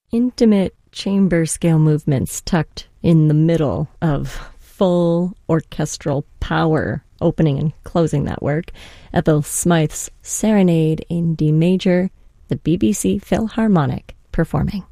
intimate chamber scale movements tucked in the middle of full orchestral power, opening and closing that work. Ethel Smythe's Serenade in D major, the BBC Philharmonic performing.